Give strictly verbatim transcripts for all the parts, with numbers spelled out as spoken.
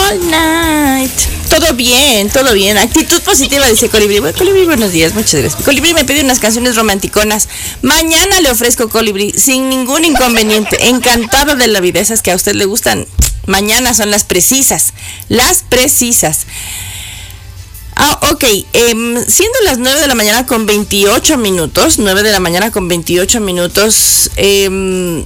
all night. Todo bien, todo bien. Actitud positiva, dice Colibrí. Bueno, Colibrí, buenos días, muchas gracias. Colibrí me pide unas canciones romanticonas. Mañana le ofrezco, Colibrí, sin ningún inconveniente. Encantado de la vida. Esas que a usted le gustan, mañana son las precisas. Las precisas. Ah, ok. Eh, siendo las nueve de la mañana con veintiocho minutos, nueve de la mañana con veintiocho minutos, eh,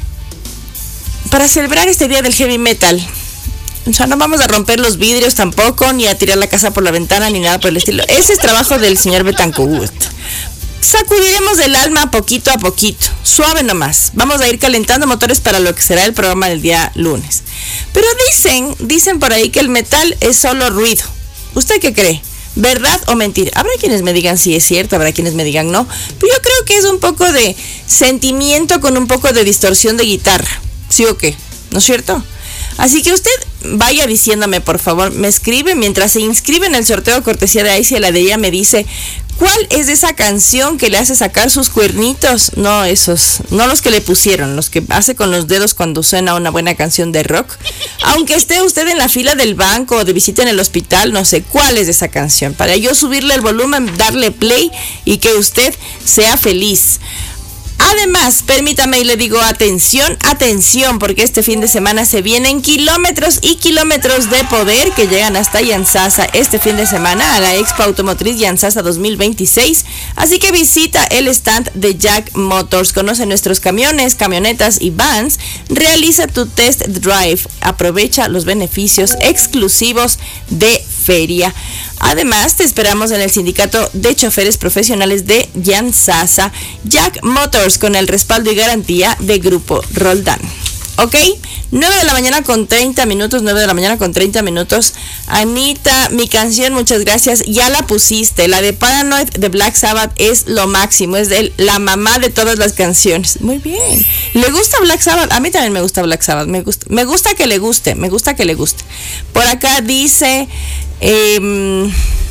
para celebrar este día del heavy metal. O sea, no vamos a romper los vidrios tampoco, ni a tirar la casa por la ventana, ni nada por el estilo. Ese es trabajo del señor Betancourt. Sacudiremos el alma poquito a poquito, suave nomás. Vamos a ir calentando motores para lo que será el programa del día lunes. Pero dicen, dicen por ahí que el metal es solo ruido. ¿Usted qué cree? ¿Verdad o mentira? Habrá quienes me digan si es cierto, habrá quienes me digan no. Pero yo creo que es un poco de sentimiento con un poco de distorsión de guitarra. ¿Sí o qué? ¿No es cierto? Así que usted vaya diciéndome, por favor, me escribe mientras se inscribe en el sorteo cortesía de Icy Heladería, me dice, ¿cuál es esa canción que le hace sacar sus cuernitos? No, esos, no los que le pusieron, los que hace con los dedos cuando suena una buena canción de rock. Aunque esté usted en la fila del banco o de visita en el hospital, no sé cuál es esa canción, para yo subirle el volumen, darle play y que usted sea feliz. Además, permítame y le digo atención, atención, porque este fin de semana se vienen kilómetros y kilómetros de poder que llegan hasta Yantzaza este fin de semana a la Expo Automotriz Yantzaza dos mil veintiséis. Así que visita el stand de Jack Motors, conoce nuestros camiones, camionetas y vans, realiza tu test drive, aprovecha los beneficios exclusivos de feria. Además, te esperamos en el Sindicato de Choferes Profesionales de Yantzaza, Jack Motors, con el respaldo y garantía de Grupo Roldán. ¿Ok? nueve de la mañana con treinta minutos, nueve de la mañana con treinta minutos. Anita, mi canción, muchas gracias, ya la pusiste. La de Paranoid de Black Sabbath es lo máximo, es de la mamá de todas las canciones. Muy bien. ¿Le gusta Black Sabbath? A mí también me gusta Black Sabbath, me gusta, me gusta que le guste, me gusta que le guste. Por acá dice... Eh,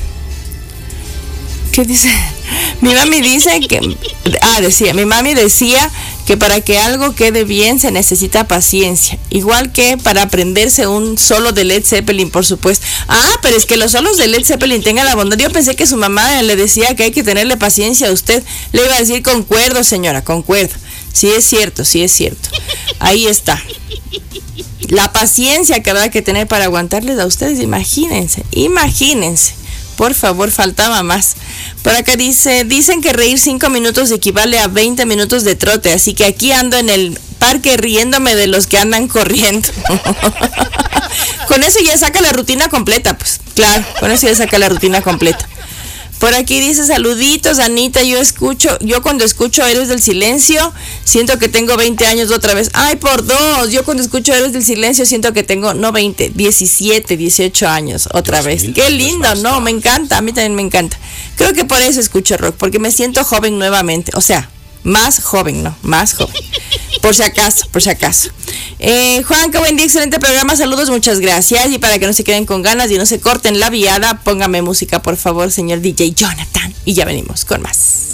¿Qué dice? Mi mami dice que... Ah, decía, mi mami decía que para que algo quede bien se necesita paciencia. Igual que para aprenderse un solo de Led Zeppelin, por supuesto. Ah, pero es que los solos de Led Zeppelin tengan la bondad. Yo pensé que su mamá le decía que hay que tenerle paciencia a usted. Le iba a decir concuerdo, señora, concuerdo. Sí es cierto, sí es cierto. Ahí está. La paciencia que habrá que tener para aguantarles a ustedes, imagínense, imagínense. Por favor, faltaba más. Por acá dice, dicen que reír cinco minutos equivale a veinte minutos de trote, así que aquí ando en el parque riéndome de los que andan corriendo. Con eso ya saca la rutina completa, pues, claro, con eso ya saca la rutina completa. Por aquí dice, saluditos, Anita, yo escucho, yo cuando escucho Héroes del Silencio, siento que tengo veinte años otra vez. Ay, por dos, yo cuando escucho Héroes del Silencio, siento que tengo, no veinte, diecisiete, dieciocho años otra vez. Qué lindo, no, me encanta, a mí también me encanta. Creo que por eso escucho rock, porque me siento joven nuevamente, o sea, más joven, ¿no? Más joven. Por si acaso, por si acaso. Eh, Juan, qué buen día, excelente programa, saludos, muchas gracias. Y para que no se queden con ganas y no se corten la viada, póngame música, por favor, señor D J Jonathan. Y ya venimos con más.